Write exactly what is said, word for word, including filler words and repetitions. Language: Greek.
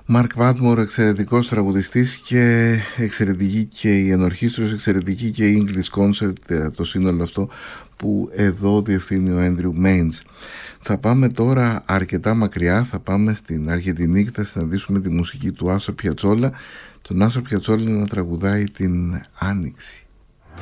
Μαρκ Βάτμορ, εξαιρετικός τραγουδιστής και εξαιρετική και η ενορχήστρωση, εξαιρετική και η English Concert, το σύνολο αυτό που εδώ διευθύνει ο Έντριου Μέινς. Θα πάμε τώρα αρκετά μακριά, θα πάμε στην Αργεντινή και θα συναντήσουμε τη μουσική του Άσορ Πιατσόλα. Τον Άσορ Πιατσόλα να τραγουδάει την Άνοιξη.